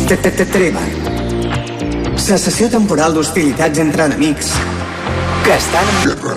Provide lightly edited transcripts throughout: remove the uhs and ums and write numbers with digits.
Treva. Cessació temporal d'hostilitats entre enemics que estan en guerra.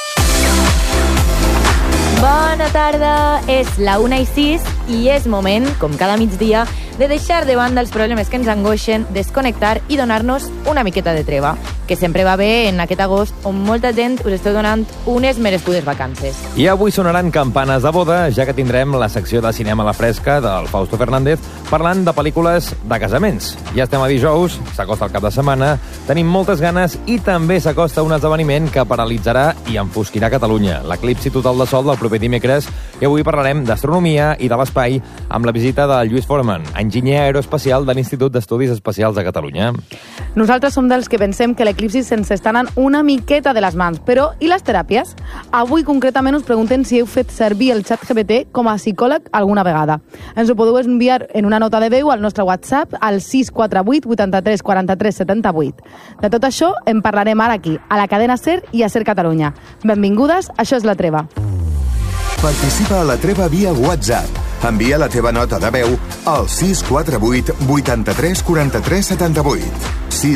Bona tarda, és la 1:06 i és moment, com cada migdia, de deixar de banda els problemes que ens angoixen, desconnectar i donar-nos una miqueta de treva, que sempre va bé en aquest agost on molta gent us esteu donant unes merescudes vacances. I avui sonaran campanes de boda, ja que tindrem la secció de cinema a la fresca del Fausto Fernández parlant de pel·lícules de casaments. Ja estem a dijous, s'acosta el cap de setmana, tenim moltes ganes i també s'acosta un esdeveniment que paralitzarà i enfosquirà Catalunya, l'eclipsi total de sol del proper dimecres, i avui parlarem d'astronomia i de l'espai amb la visita de Lluís Forman, enginyer aeroespacial de l'Institut d'Estudis Espacials de Catalunya. Nosaltres som dels que pensem que l'eclipsi se'ns està anant una miqueta de les mans, però i les teràpies? Avui concretament us preguntem si heu fet servir el ChatGPT com a psicòleg alguna vegada. Ens ho podeu enviar en una nota de veu al nostre WhatsApp al 648 83 43 78. De tot això en parlarem ara aquí, a la cadena SER i a SER Catalunya. Benvingudes, això és La Treva. Participa a La Treva via WhatsApp. Envia la teva nota de veu al 648 83 43 78.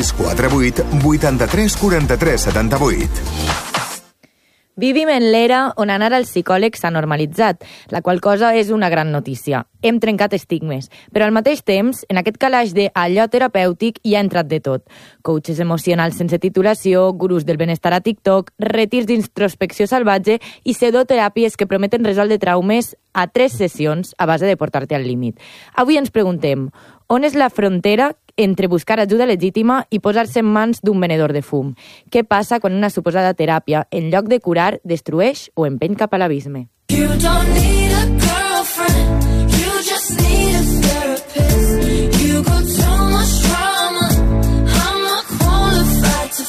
648 83 43 78. Vivim en l'era on anar al psicòleg s'ha normalitzat, la qual cosa és una gran notícia. Hem trencat estigmes, però al mateix temps, en aquest calaix d'allò terapèutic hi ha entrat de tot. Coaches emocionals sense titulació, gurus del benestar a TikTok, retirs d'introspecció salvatge i pseudoteràpies que prometen resoldre traumes a 3 sessions a base de portar-te al límit. Avui ens preguntem, on és la frontera entre buscar ajuda legítima i posar-se en mans d'un venedor de fum? Què passa quan una suposada teràpia, en lloc de curar, destrueix o empeny cap a l'abisme? You don't need a girlfriend, you just need a therapist. You got so much trauma, I'm not qualified to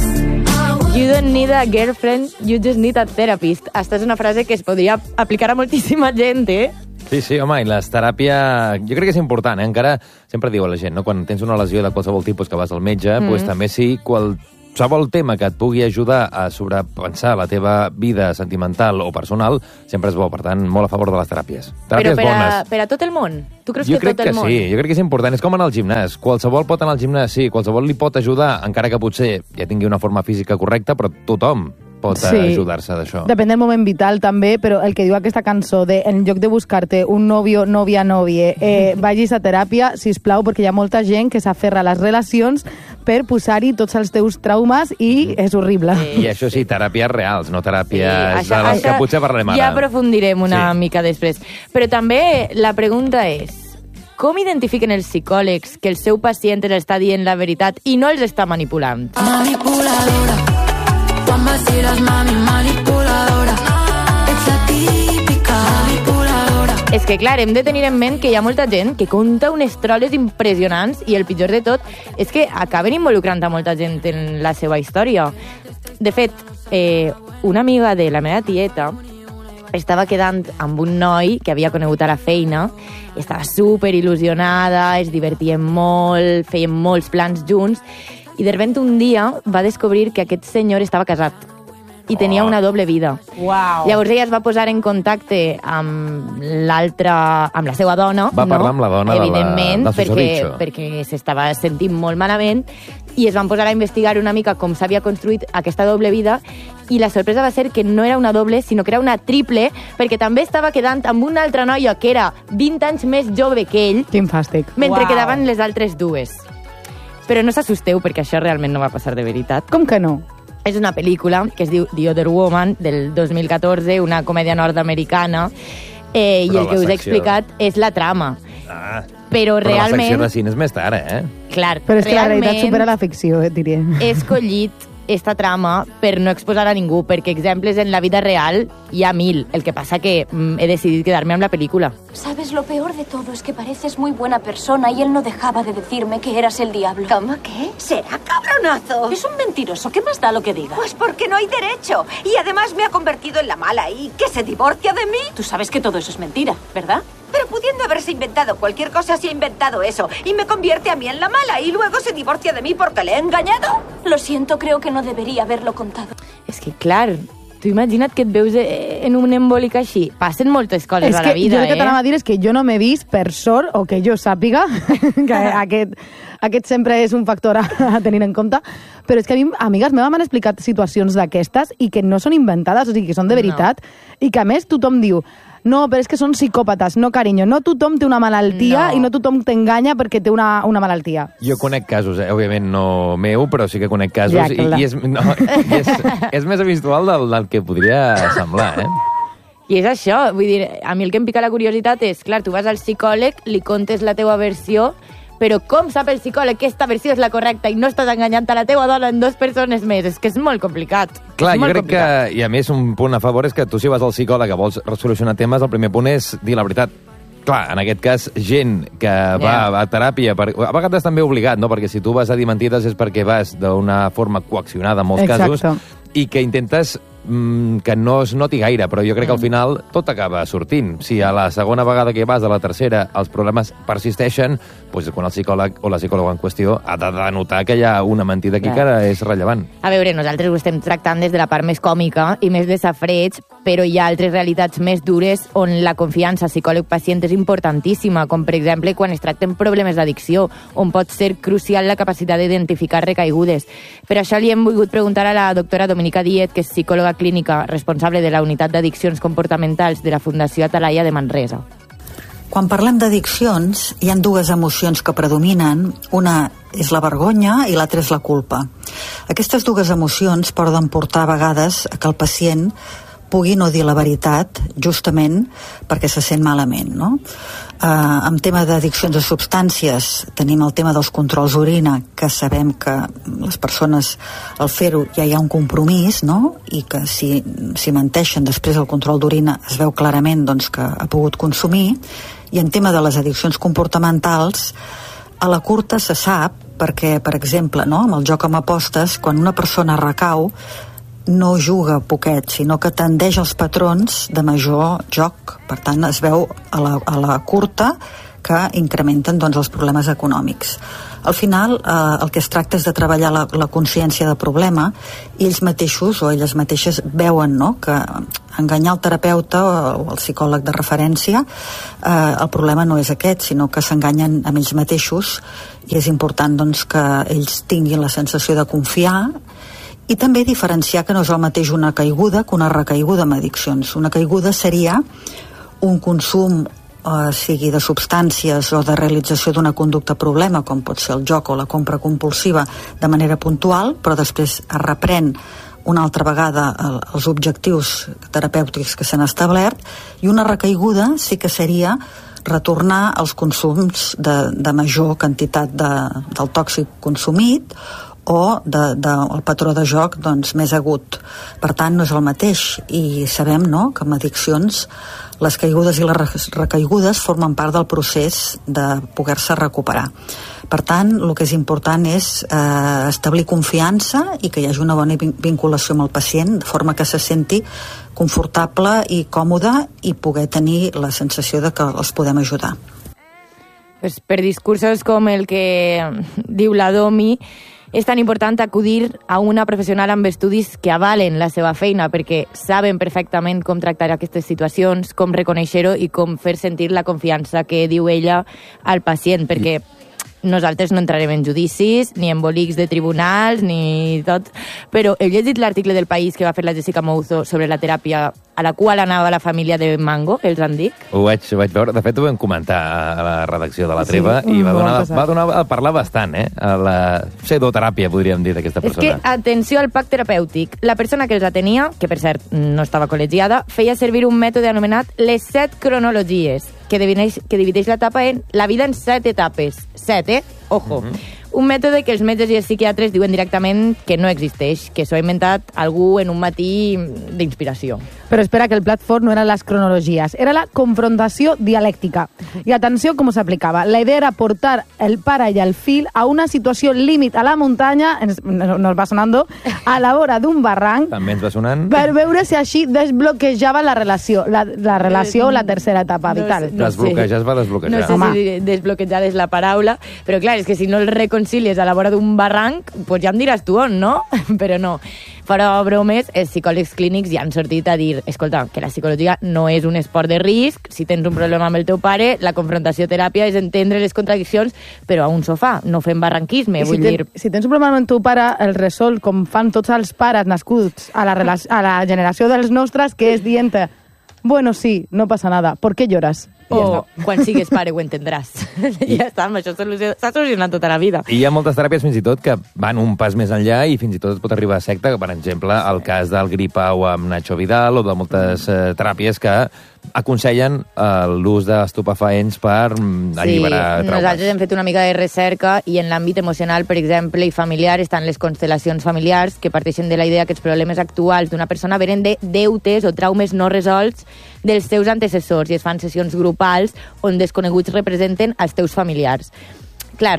fix. You don't need a girlfriend, you just need a therapist. Aquesta és una frase que es podria aplicar a moltíssima gent, eh? Sí, home, i les teràpies jo crec que és important, encara sempre diu a la gent, no? Quan tens una lesió de qualsevol tipus que vas al metge, doncs també sí, qualsevol tema que et pugui ajudar a sobrepensar la teva vida sentimental o personal, sempre és bo, per tant, molt a favor de les teràpies. Teràpies bones. Per a tot el món? Tu creus que tot el món? Sí, jo crec que és important. És com anar al gimnàs. Qualsevol pot anar al gimnàs, sí, qualsevol li pot ajudar, encara que potser ja tingui una forma física correcta, però tothom pot ajudar-se d'això. Depèn del moment vital també, però el que diu aquesta cançó de en lloc de buscar-te un novio, novia, vagis a teràpia, sisplau, perquè hi ha molta gent que s'aferra a les relacions per posar-hi tots els teus traumes i és horrible. I això sí, teràpies reals, no teràpies de les que potser parlarem ara. Ja aprofundirem una mica després. Però també la pregunta és, com identifiquen els psicòlegs que el seu pacient els està dient la veritat i no els està manipulant? Manipuladora. Quan vaciles, mami, manipuladora. Ets la típica manipuladora. És que, clar, hem de tenir en ment que hi ha molta gent que conta unes troles impressionants i el pitjor de tot és que acaben involucrant a molta gent en la seva història. De fet, una amiga de la meva tieta estava quedant amb un noi que havia conegut a la feina, estava super il·lusionada, es divertien molt, feien molts plans junts, i de repente un dia va descobrir que aquest senyor estava casat i tenia una doble vida. Wow. Llavors ella es va posar en contacte amb la seva dona. Va parlar amb la dona evidentment, del susodicho. perquè s'estava sentint molt malament i es van posar a investigar una mica com s'havia construït aquesta doble vida i la sorpresa va ser que no era una doble, sinó que era una triple, perquè també estava quedant amb una altra noia que era 20 anys més jove que ell. Quin fàstic. Mentre quedaven les altres dues. Però no s'assusteu, perquè això realment no va passar de veritat. Com que no? És una pel·lícula que es diu The Other Woman, del 2014, una comèdia nord-americana, i el que us he explicat és la trama. Però realment... la secció de cine és més tard, Clar, però és que la realitat supera la ficció, diria. He escollit esta trama per no exposar a ningú, perquè exemples en la vida real hi ha 1000. El que passa que he decidit quedarme amb la película. ¿Sabes? Lo peor de todo es que pareces muy buena persona y él no dejaba de decirme que eras el diablo. ¿Cómo qué? Será cabronazo. Es un mentiroso. ¿Qué más da lo que diga? Pues porque no hay derecho. Y además me ha convertido en la mala y que se divorcia de mí. Tú sabes que todo eso es mentira, ¿verdad? Pero pudiendo haberse inventado cualquier cosa, se ha inventado eso. Y me convierte a mí en la mala y luego se divorcia de mí porque le he engañado. Lo siento, creo que no debería haverlo contado. És que, clar, tu imagina't que et veus en un embòlic així. Passen moltes coses a la vida, Jo el que t'anava a dir és que jo no m'he vist, per sort, o que jo sàpiga, que aquest sempre és un factor a tenir en compte, però és que a mi, amigues meves, m'han explicat situacions d'aquestes i que no són inventades, o sigui, que són de veritat, i que a més tothom diu no, però és que són psicòpates. No, carinyo, no tothom té una malaltia i no tothom t'enganya perquè té una malaltia. Jo conec casos, òbviament no meu, però sí que conec casos, Ja, i és més habitual del que podria semblar, I és això, vull dir, a mi el que em pica la curiositat és, clar, tu vas al psicòleg, li contes la teua versió, però com sap el psicòleg que aquesta versió és la correcta i no estàs enganyant a la teua dona en 2 persones més? És que és molt complicat. Clar, jo crec que, i a més, un punt a favor és que tu, si vas al psicòleg que vols resolucionar temes, el primer punt és dir la veritat. Clar, en aquest cas, gent que va a teràpia, a vegades també obligat, no? Perquè si tu vas a dir mentides és perquè vas d'una forma coaccionada en molts casos, i que intentes que no es noti gaire, però jo crec que al final tot acaba sortint. Si a la segona vegada que vas, a la tercera, els problemes persisteixen, doncs quan el psicòleg o la psicòloga en qüestió ha de denotar que hi ha una mentida aquí que ara és rellevant. A veure, nosaltres ho estem tractant des de la part més còmica i més de safreig, però hi ha altres realitats més dures on la confiança psicòleg-pacient és importantíssima, com per exemple quan es tracten problemes d'addicció, on pot ser crucial la capacitat d'identificar recaigudes. Per això li hem volgut preguntar a la doctora Dominica Díez, que és psicòloga clínica responsable de la unitat d'addiccions comportamentals de la Fundació Atalaia de Manresa. Quan parlem d'addiccions, hi ha 2 emocions que predominen. Una és la vergonya i l'altra és la culpa. Aquestes 2 emocions poden portar a vegades a que el pacient pugui no dir la veritat, justament perquè se sent malament, no? En tema d'addiccions a substàncies tenim el tema dels controls d'orina, que sabem que les persones al fer-ho ja hi ha un compromís, no? I que si menteixen després el control d'orina es veu clarament doncs, que ha pogut consumir. I en tema de les addiccions comportamentals, a la curta se sap perquè, per exemple, no? Amb el joc amb apostes, quan una persona recau no juga poquet, sinó que tendeix als patrons de major joc. Per tant, es veu a la curta que incrementen doncs, els problemes econòmics. Al final, el que es tracta és de treballar la consciència del problema, i ells mateixos o elles mateixes veuen, no?, que enganyar el terapeuta o el psicòleg de referència, el problema no és aquest, sinó que s'enganyen amb ells mateixos, i és important doncs, que ells tinguin la sensació de confiar. I també diferenciar que no és el mateix una caiguda que una recaiguda amb addiccions. Una caiguda seria un consum, sigui de substàncies o de realització d'una conducta problema, com pot ser el joc o la compra compulsiva, de manera puntual, però després es reprèn una altra vegada els objectius terapèutics que s'han establert, i una recaiguda sí que seria retornar als consums de major quantitat del tòxic consumit, o del patró de joc doncs, més agut. Per tant, no és el mateix, i sabem, no?, que amb addiccions les caigudes i les recaigudes formen part del procés de poder-se recuperar. Per tant, el que és important és establir confiança i que hi hagi una bona vinculació amb el pacient, de forma que se senti confortable i còmode i poder tenir la sensació de que els podem ajudar. Pues per discursos com el que diu la Domi, és tan important acudir a una professional amb estudis que avalen la seva feina, perquè saben perfectament com tractar aquestes situacions, com reconèixer-ho i com fer sentir la confiança que diu ella al pacient, perquè nosaltres no entrarem en judicis, ni en embolics de tribunals, ni tot, però heu llegit l'article del País que va fer la Jessica Mouzo sobre la teràpia a la qual anava la família de Mango, els han dit? Ho vaig veure, de fet ho vam comentar a la redacció de La Treva, i va donar a parlar bastant, a la pseudoteràpia, podríem dir, d'aquesta persona. És que, atenció al pack terapèutic, la persona que els atenia, que per cert no estava col·legiada, feia servir un mètode anomenat les 7 cronologies, que divideix l'etapa en la vida en 7 etapes. 7, Ojo. Un mètode que els metges i els psiquiatres diuen directament que no existeix, que s'ho ha inventat algú en un matí d'inspiració. Però espera, que el plat fort no eren les cronologies, era la confrontació dialèctica. I atenció com s'aplicava. La idea era portar el pare i el fill a una situació límit a la muntanya, nos va sonando, a la vora d'un barranc, també ens va sonant, per veure si així desbloquejava la relació, la relació o la tercera etapa vital. Desbloquejar es va desbloquejar. No sé si desbloquejar és la paraula, però clar, és que si no el reconcilien concilies a la vora d'un barranc, doncs ja em diràs tu on, no? Però no. Però bromes, els psicòlegs clínics ja han sortit a dir, escolta, que la psicologia no és un esport de risc, si tens un problema amb el teu pare, la confrontació-teràpia és entendre les contradiccions, però a un sofà, no fem barranquisme, vull dir... Si tens un problema amb el teu pare, el resol, com fan tots els pares nascuts a la generació dels nostres, que és dient, bueno, sí, no passa nada, ¿por qué lloras? O quan sigues pare ho entendràs. Ja està, amb això s'ha solucionat tota la vida. I hi ha moltes teràpies fins i tot que van un pas més enllà i fins i tot es pot arribar a secta, per exemple, el cas del Gripau amb Nacho Vidal o de moltes teràpies que aconsellen l'ús d'estupefaents per alliberar traumes. Nosaltres hem fet una mica de recerca i en l'àmbit emocional, per exemple, i familiar, estan les constel·lacions familiars que parteixen de la idea que els problemes actuals d'una persona venen de deutes o traumes no resolts dels seus antecessors i es fan sessions grupals on desconeguts representen els teus familiars. Clar,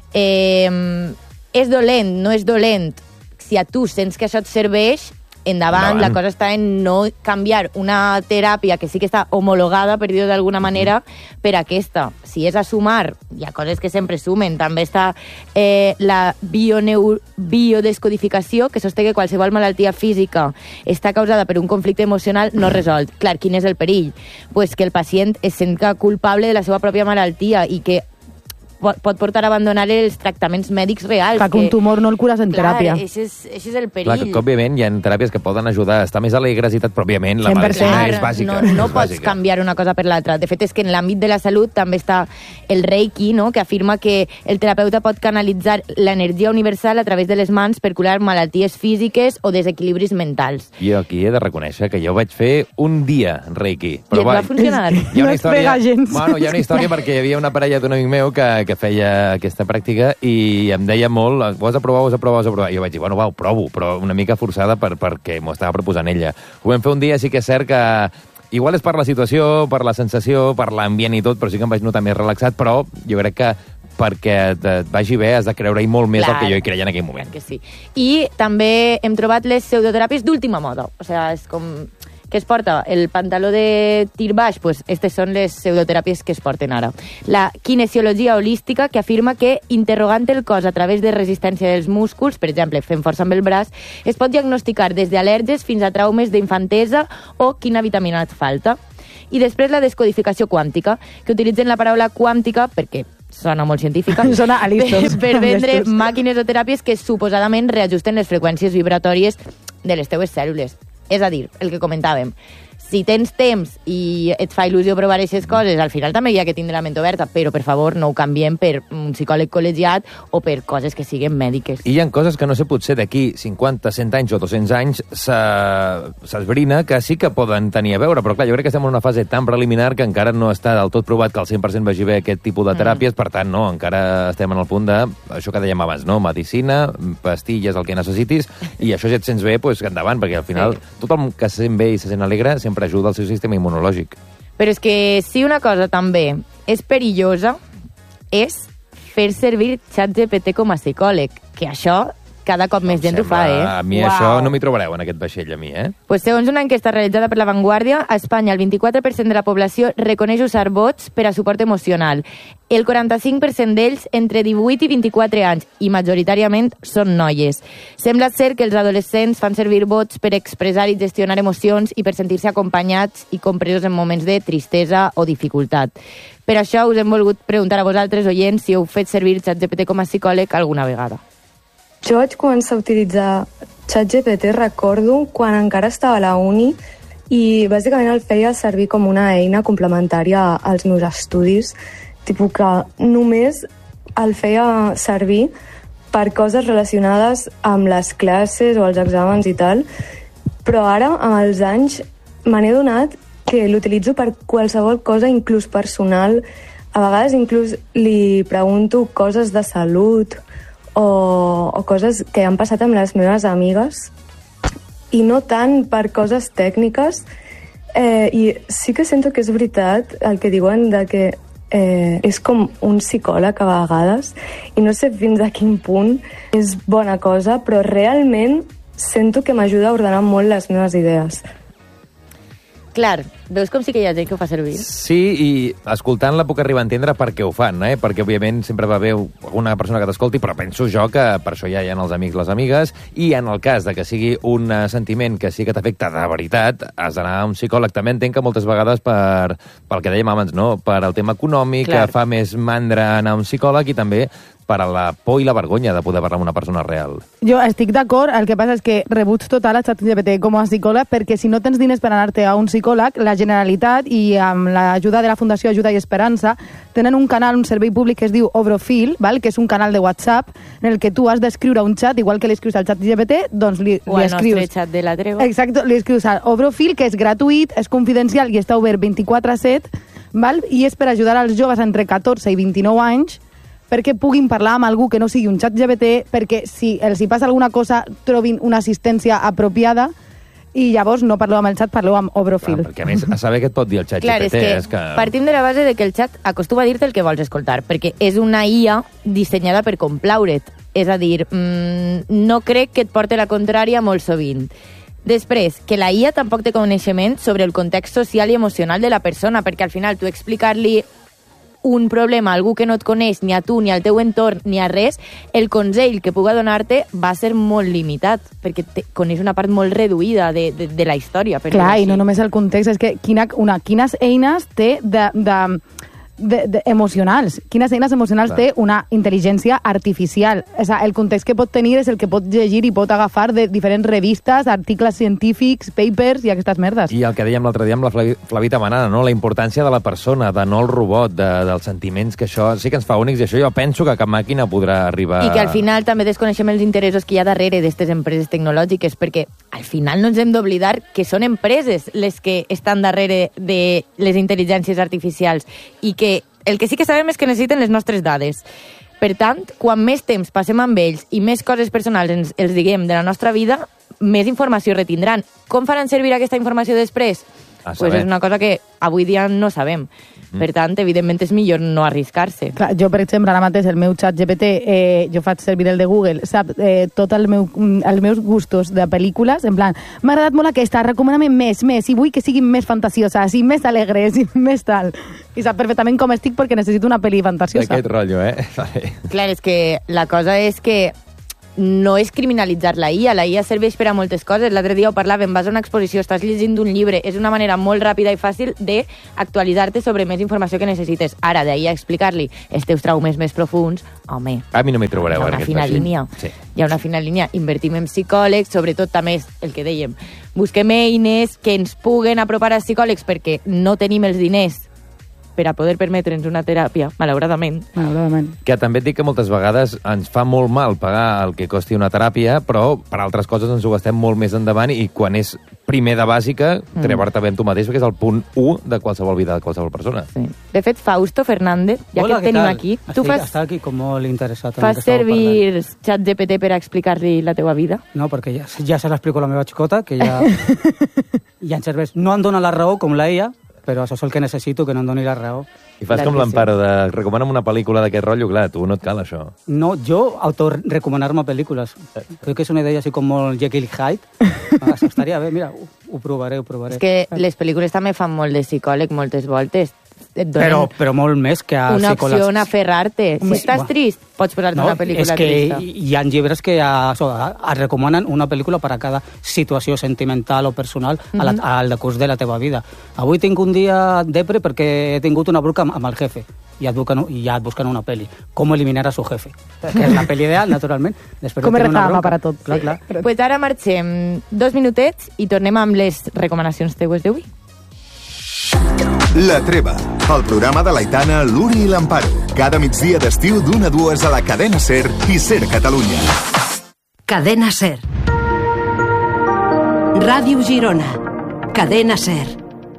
és dolent, no és dolent. Si a tu sents que això et serveix, endavant. La cosa està en no canviar una teràpia que sí que està homologada, per dir-ho d'alguna manera, per aquesta. Si és a sumar, hi ha coses que sempre sumen. També està la biodescodificació, que sosté que qualsevol malaltia física està causada per un conflicte emocional no resolt. Clar, quin és el perill? Pues que el pacient es senta culpable de la seva pròpia malaltia i que pot portar a abandonar els tractaments mèdics reals. Clar, que un tumor no el cures en teràpia. Clar, això és el perill. Clar, que òbviament hi ha teràpies que poden ajudar a estar més alegres i tot, però òbviament la medicina és bàsica. No pots canviar una cosa per l'altra. De fet, és que en l'àmbit de la salut també està el Reiki, no?, que afirma que el terapeuta pot canalitzar l'energia universal a través de les mans per curar malalties físiques o desequilibris mentals. Jo aquí he de reconèixer que jo vaig fer un dia Reiki. Però I et va funcionar? Hi ha una història, hi ha una història perquè hi havia una parella d'un amic meu que feia aquesta pràctica i em deia molt, ho has de provar, I jo vaig dir, bueno, va, ho provo, però una mica forçada perquè m'ho estava proposant ella. Ho vam fer un dia, sí que és cert que igual és per la situació, per la sensació, per l'ambient i tot, però sí que em vaig notar més relaxat, però jo crec que perquè et vagi bé has de creure-hi molt més del que jo hi creia en aquell moment. Que sí. I també hem trobat les pseudoteràpies d'última moda. O sigui, és com... Què es porta? El pantaló de tir baix? Pues aquestes són les pseudoteràpies que es porten ara. La kinesiologia holística, que afirma que interrogant el cos a través de resistència dels músculs, per exemple, fent força amb el braç, es pot diagnosticar des d'al·lèrgies fins a traumes d'infantesa o quina vitamina et falta. I després la descodificació quàntica, que utilitzen la paraula quàntica perquè sona molt científica, sona a listos, per vendre màquines o teràpies que suposadament reajusten les freqüències vibratòries de les teues cèl·lules. És a dir, el que comentàvem, si tens temps i et fa il·lusió provar aquestes coses, al final també hi ha que tindre la ment oberta, però, per favor, no ho canviem per un psicòleg col·legiat o per coses que siguin mèdiques. I hi ha coses que no sé, potser d'aquí 50, 100 anys o 200 anys s'esbrina que sí que poden tenir a veure, però clar, jo crec que estem en una fase tan preliminar que encara no està del tot provat que al 100% vagi bé aquest tipus de teràpies, per tant, no, encara estem en el punt de, això que dèiem abans, no? Medicina, pastilles, el que necessitis, i això si et sents bé, doncs endavant, perquè al final tot el que se sent bé i se sent alegre sempre ajuda al seu sistema immunològic. Però és que si una cosa també és perillosa és fer servir ChatGPT com a psicòleg, que això cada cop més gent ho fa, A mi això no m'hi trobareu en aquest vaixell, a mi, Pues segons una enquesta realitzada per La Vanguardia, a Espanya el 24% de la població reconeix usar bots per a suport emocional. El 45% d'ells entre 18 i 24 anys, i majoritàriament són noies. Sembla ser que els adolescents fan servir bots per expressar i gestionar emocions i per sentir-se acompanyats i compresos en moments de tristesa o dificultat. Per això us hem volgut preguntar a vosaltres, oients, si heu fet servir ChatGPT com a psicòleg alguna vegada. Jo vaig començar a utilitzar ChatGPT, recordo, quan encara estava a la uni i bàsicament el feia servir com una eina complementària als meus estudis, tipus que només el feia servir per coses relacionades amb les classes o els exàmens i tal, però ara, amb els anys, me n'he donat que l'utilitzo per qualsevol cosa, inclús personal. A vegades inclús li pregunto coses de salut o coses que han passat amb les meves amigues i no tant per coses tècniques, i sí que sento que és veritat el que diuen de que és com un psicòleg a vegades i no sé fins a quin punt és bona cosa, però realment sento que m'ajuda a ordenar molt les meves idees. Clar, veus com sí que hi ha gent que ho fa servir? Sí, i escoltant-la puc arribar a entendre per què ho fan, perquè òbviament sempre va haver alguna persona que t'escolti, però penso jo que per això ja hi ha els amics, les amigues, i en el cas de que sigui un sentiment que sí que t'afecta de veritat, has d'anar a un psicòleg. També entenc que moltes vegades pel que dèiem abans, no? Per al tema econòmic, que fa més mandra anar a un psicòleg, i també per a la por i la vergonya de poder parlar amb una persona real. Jo estic d'acord, el que passa és que rebuig total a ChatGPT com a psicòleg, perquè si no tens diners per anar-te a un psicòleg, la Generalitat i amb l'ajuda de la Fundació Ajuda i Esperança tenen un canal, un servei públic que es diu Obrofil, que és un canal de WhatsApp en el que tu has d'escriure un xat, igual que li escrius al ChatGPT, doncs li escrius... O al nostre xat de la treva. Exacte, li escrius al Obrofil, que és gratuït, és confidencial i està obert 24/7, i és per ajudar als joves entre 14 i 29 anys perquè puguin parlar amb algú que no sigui un ChatGPT, perquè si els hi passa alguna cosa trobin una assistència apropiada, i llavors no parleu amb el xat, parleu amb Obrofil. Perquè a més, a saber què et pot dir el xat Clar, GPT... és que partim de la base de que el xat acostuma a dir-te el que vols escoltar, perquè és una IA dissenyada per complaure't. És a dir, no crec que et porti la contrària molt sovint. Després, que la IA tampoc té coneixement sobre el context social i emocional de la persona, perquè al final tu explicar-li un problema a algú que no et coneix, ni a tu, ni al teu entorn, ni a res, el consell que puga donar-te va ser molt limitat, perquè coneix una part molt reduïda de la història. Clar, i no només el context, és que quines eines té emocionals. Quines eines emocionals té una intel·ligència artificial. El context que pot tenir és el que pot llegir i pot agafar de diferents revistes, articles científics, papers i aquestes merdes. I el que dèiem l'altre dia amb la Flavita Manana, no? La importància de la persona, de no el robot, dels sentiments, que això sí que ens fa únics, i això jo penso que cap màquina podrà arribar... I que al final també desconeixem els interessos que hi ha darrere d'aquestes empreses tecnològiques, perquè al final no ens hem d'oblidar que són empreses les que estan darrere de les intel·ligències artificials, i que el que sí que sabem és que necessiten les nostres dades. Per tant, quan més temps passem amb ells i més coses personals els diguem de la nostra vida, més informació retindran. Com faran servir aquesta informació després? Pues és una cosa que avui dia no sabem. Per tant, evidentment és millor no arriscar-se. Clar, jo, per exemple, ara mateix el meu xat GPT, jo faig servir el de Google, sap tots els meus gustos de pel·lícules, en plan, m'ha agradat molt aquesta, recomana-me més, i vull que siguin més fantasioses, i més alegres, i més tal. I sap perfectament com estic perquè necessito una pel·li fantasiosa. D'aquest rotllo, Clar, és que la cosa és que no és criminalitzar la IA serveix per a moltes coses. L'altre dia ho parlàvem, vas a una exposició, estàs llegint un llibre, és una manera molt ràpida i fàcil d'actualitzar-te sobre més informació que necessites. Ara, d'ahir a explicar-li els teus traumes més profuns, home... A mi no m'hi trobareu. Hi ha una fina línia. Sí. Hi ha una fina línia. Invertim en psicòlegs, sobretot també el que dèiem. Busquem eines que ens puguen apropar als psicòlegs perquè no tenim els diners per a poder permetre'ns una teràpia, malauradament. Que també et dic que moltes vegades ens fa molt mal pagar el que costi una teràpia, però per altres coses ens ho gastem molt més endavant, i quan és primer de bàsica, trebar-te bé amb tu mateix, perquè és el punt 1 de qualsevol vida de qualsevol persona. Sí. De fet, Fausto Fernández, ja que et tenim aquí, tu està aquí com molt interessat. Fas servir ChatGPT per a explicar-li la teua vida? No, perquè ja se l'explico a la meva xicota, que ja em serveix. No em dona la raó com la IA, però això és el que necessito, que no em doni la raó. I fas com l'Amparo, de recomana'm una pel·lícula d'aquest rotllo, clar, tu no et cal això. No, jo autorecomanar-me pel·lícules. Crec que és una idea així com molt Jekyll i Hyde. Això estaria bé, mira, ho provaré. És que les pel·lícules també fan molt de psicòleg moltes voltes. Però molt més que a una psicòlegs. Una opció on aferrar-te. Si estàs trist, pots posar-te una pel·lícula trista. És que hi ha llibres que et recomanen una pel·lícula per a cada situació sentimental o personal al decurs de la teva vida. Avui tinc un dia depre perquè he tingut una bronca amb el jefe i et busquen una pel·li. Com eliminar a su jefe. Que és la pel·li ideal, naturalment. Com es rezava per a tot. Clar. Pues ara marxem 2 minutets i tornem amb les recomanacions teues d'avui. La Treva, el programa de l'Aitana, l'Uri i l'Amparo. Cada migdia d'estiu d'1 a 2 a la cadena SER i SER Catalunya. Cadena SER. Ràdio Girona. Cadena SER.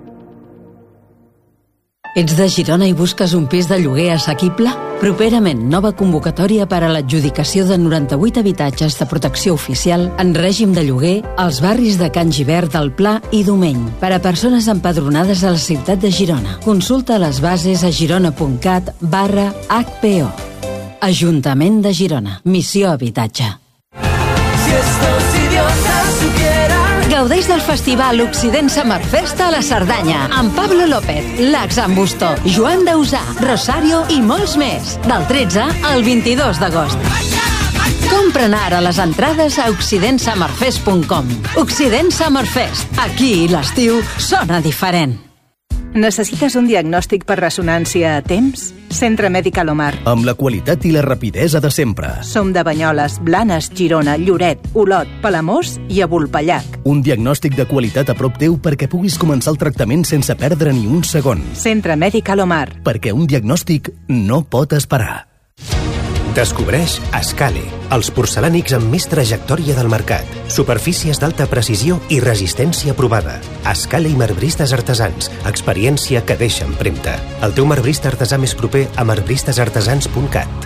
Ets de Girona i busques un pis de lloguer assequible? Properament, nova convocatòria per a l'adjudicació de 98 habitatges de protecció oficial en règim de lloguer als barris de Can Gibert, del Pla i Domeny, per a persones empadronades a la ciutat de Girona. Consulta les bases a girona.cat/HPO. Ajuntament de Girona. Missió Habitatge. Si estos idiotas supieran Gaudeix del festival Occident Summer Fest a la Cerdanya, amb Pablo López, Lax Ambusto, Joan Dausà, Rosario i molts més, del 13 al 22 d'agost. Compra'n ara les entrades a occidentsummerfest.com. Occident Summer Fest. Aquí l'estiu sona diferent. Necessites un diagnòstic per ressonància a temps? Centre Mèdic Alomar. Amb la qualitat i la rapidesa de sempre. Som de Banyoles, Blanes, Girona, Lloret, Olot, Palamós i a Vulpellac. Un diagnòstic de qualitat a prop teu perquè puguis començar el tractament sense perdre ni un segon. Centre Mèdic Alomar. Perquè un diagnòstic no pot esperar. Descobreix Escale, els porcelànics amb més trajectòria del mercat. Superfícies d'alta precisió i resistència provada. Escale i marbristes artesans. Experiència que deixa empremta. El teu marbrista artesà més proper a marbristesartesans.cat.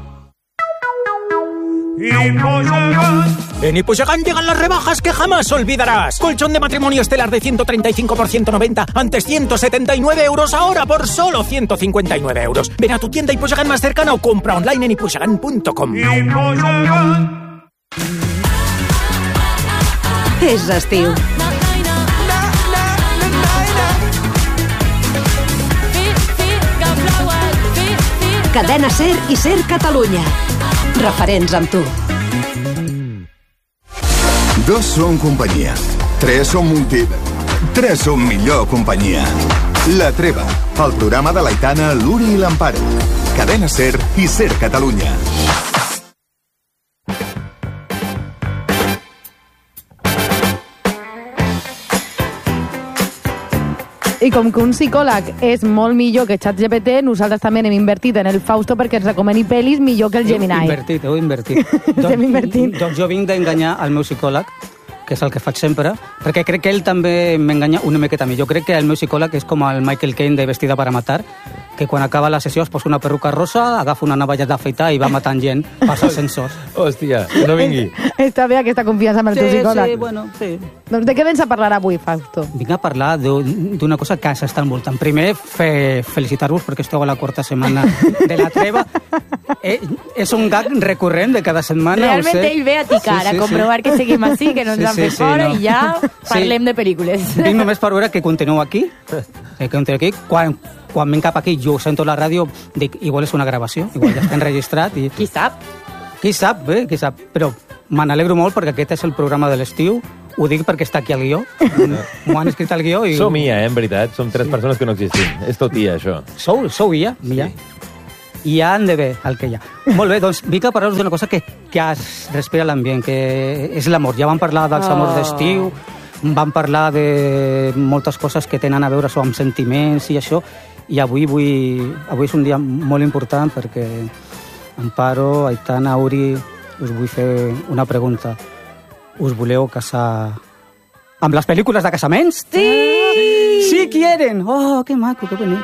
En Hipoyagán llegan las rebajas que jamás olvidarás. Colchón de matrimonio estelar de 135 por 190, antes 179 euros, ahora por solo 159 euros. Ven a tu tienda Hipoyagán más cercana o compra online en hipoyagán.com. És estiu. Cadena Ser i Ser Catalunya. Referents amb tu. 2 són companyia. 3 són 3 són millor companyia. La Treva, el programa de l'Aitana, l'Uri i l'Amparo. Cadena Ser i Ser Catalunya. I com que un psicòleg és molt millor que ChatGPT, nosaltres també hem invertit en el Fausto perquè ens recomani pel·lis millor que el Gemini. Heu invertit. Estem invertint. Doncs jo vinc d'enganyar el meu psicòleg, que és el que faig sempre, perquè crec que ell també m'enganya una miqueta a mi. Jo crec que el meu psicòleg és com el Michael Caine de Vestida para matar, que quan acaba la sessió es posa una perruca rosa, agafa una navalla d'afeitar i va matant gent pels ascensors. Hòstia, no vingui. Està bé aquesta confiança amb el teu psicòleg. Sí. Doncs de què vens a parlar avui, Fausto? Vinc a parlar d'una cosa que s'està envoltant. Primer, felicitar-vos perquè esteu a la 4ª setmana de la treva. És un gag recurrent de cada setmana. Realment ell ve a ticar, a comprovar que seguim així, que no ens han fet fora i ja parlem de pel·lícules. Vinc només per veure que continueu aquí. Quan vinc cap aquí, jo sento la ràdio, dic, igual és una gravació, igual ja està enregistrat. Qui sap? Qui sap, qui sap. Però me n'alegro molt perquè aquest és el programa de l'estiu. Ho dic perquè està aquí al guió. M'ho han escrit al guió. Som IA, en veritat. Som 3 persones que no existim. És tot IA, això. Sou IA? Ja. I ja han de bé el que hi ha. Molt bé, doncs vinc a parlar-vos d'una cosa que es respira a l'ambient, que és l'amor. Ja vam parlar dels amors d'estiu, vam parlar de moltes coses que tenen a veure amb sentiments i això, i avui és un dia molt important perquè Amparo, Aitana, Uri, us vull fer una pregunta. Us voleu casar amb les pel·lícules de casaments? Sí! Sí quieren! Oh, que maco, que bonic.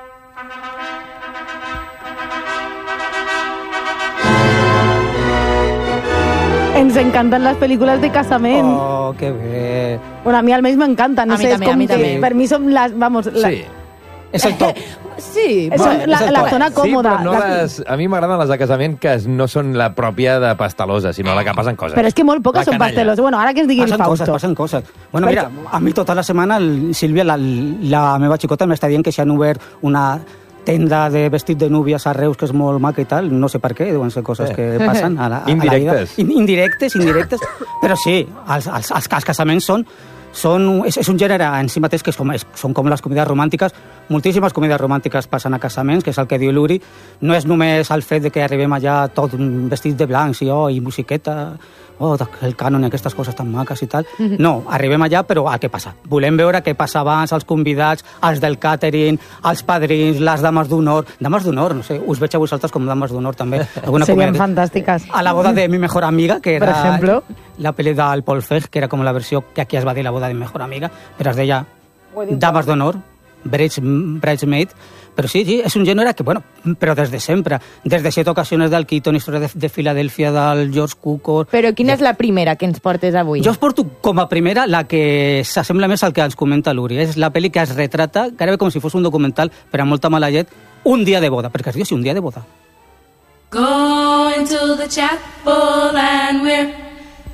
Ens encanten les pel·lícules de casament. Oh, que bé. Bueno, a mi almenys m'encanten. No sé, a mi també. Per mi som les... Vamos, sí. És el top. Sí, la zona còmoda. Sí, però no a mi m'agraden les de casament que no són la pròpia de pastalosa, sinó la que passen coses. Però és que molt poques són pasteloses. Bueno, ara que ens diguin Fausto. Passen coses. Bueno, mira, a mi tota la setmana Sílvia, la meva xicota, m'està dient que s'han obert una tenda de vestit de núvies a Reus que és molt maca i tal, no sé per què, deuen ser coses que passen a la vida. Indirectes, però sí, els casaments és un gènere en si mateix que són com les comèdies romàntiques. Moltíssimes comèdies romàntiques passen a casaments, que és el que diu l'Uri. No és només el fet de que arribem allà tot vestits de blanc i musiqueta, el cànon i aquestes coses tan maques i tal. No, arribem allà, però què passa? Volem veure què passa abans, els convidats, els del càtering, els padrins, les dames d'honor. Dames d'honor, no sé, us veig a vosaltres com dames d'honor també. Serien fantàstiques. A la boda de mi mejor amiga, que era... Per ejemplo. La pel·li del Paul Feig, que era com la versió que aquí es va dir la boda de mi mejor amiga, però es deia dames d'honor, bridesmaid. Però sí, és un gènere que, bueno, però des de sempre. Des de 7 ocasions del Keaton, història de Filadèlfia, del George Cukor... Però quina és la primera que ens portes avui? Jo us porto com a primera la que s'assembla més al que ens comenta l'Uri. És la pel·li que es retrata, gairebé com si fos un documental, però amb molta mala llet, un dia de boda, perquè es diu així, un dia de boda. Going to the chapel and we're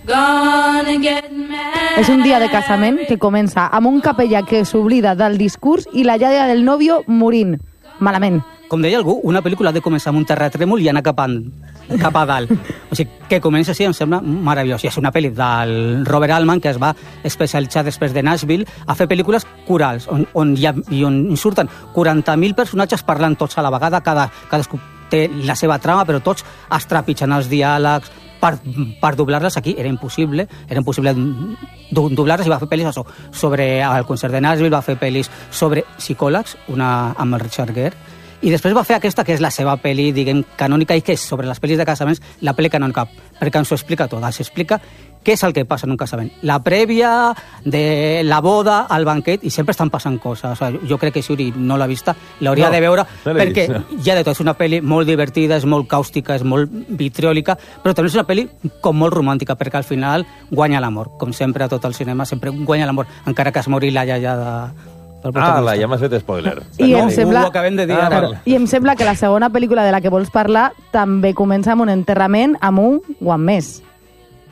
És un dia de casament que comença amb un capellà que s'oblida del discurs i la iaia del nòvio morint. Malament. Com deia algú, una pel·lícula ha de començar amb un terratrèmol i anar cap a dalt. O sigui, que comença així em sembla meravellós. I és una pel·li del Robert Altman, que es va especialitzar després de Nashville a fer pel·lícules corals, on surten 40.000 personatges parlant tots a la vegada, cadascú té la seva trama, però tots es trepitgen els diàlegs. Per doblar-les aquí era impossible doblar-les, i va fer pel·lis sobre el concert de Nashville, va fer pel·lis sobre psicòlegs, una amb el Richard Gere, i després va fer aquesta, que és la seva pel·li, diguem, canònica, i que és sobre les pel·lis de casaments, la pel·li canònica, perquè ens ho explica tot, ens explica què és el que passa en un casament. La prèvia de la boda, al banquet, i sempre estan passant coses. O sigui, jo crec que si Uri no l'ha vista, l'hauria de veure, perquè hi ha de tot. És una pel·li molt divertida, és molt càustica, és molt vitriòlica, però també és una pel·li com molt romàntica, perquè al final guanya l'amor. Com sempre a tot el cinema, sempre guanya l'amor, encara que es mori la iaia de... ja m'has fet spoiler. I em sembla que la segona pel·lícula de la que vols parlar també comença amb un enterrament amb un One Més.